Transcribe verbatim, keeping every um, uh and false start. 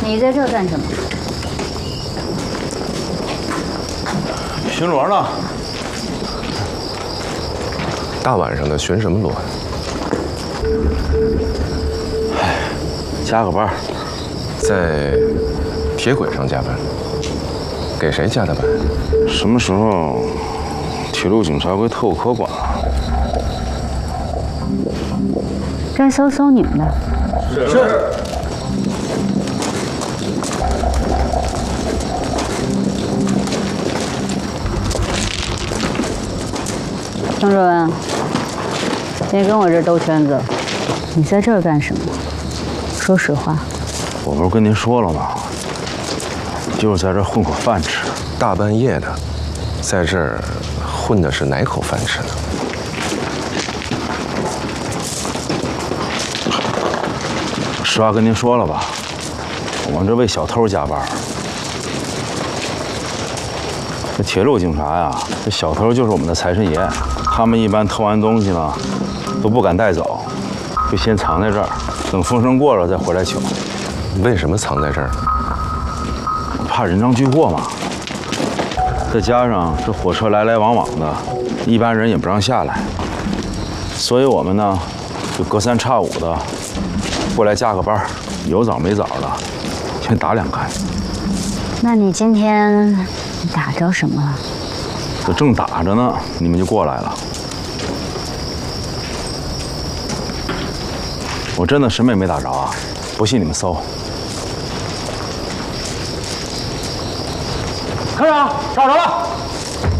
你在这干什么？ 巡逻呢。 大晚上的巡什么逻？ 哎，加个班， 在铁轨上加班。给谁加的班？ 什么时候铁路警察归特务科管了？ 该搜搜你们的。 是。 张若文，别跟我这兜圈子，你在这儿干什么？说实话。 我不是跟您说了吗？就是在这混口饭吃。 大半夜的，在这儿混的是哪口饭吃呢？ 实话跟您说了吧，我们这为小偷加班。这铁路警察呀，这小偷就是我们的财神爷。他们一般偷完东西呢，都不敢带走，就先藏在这儿，等风声过了再回来取。 为什么藏在这儿呢？ 怕人赃俱获嘛。再加上这火车来来往往的，一般人也不让下来，所以我们呢，就隔三差五的过来加个班，有早没早的，先打两竿。 那你今天打着什么了？ 这正打着呢，你们就过来了。我真的什么也没打着啊，不信你们搜。科长，找着了。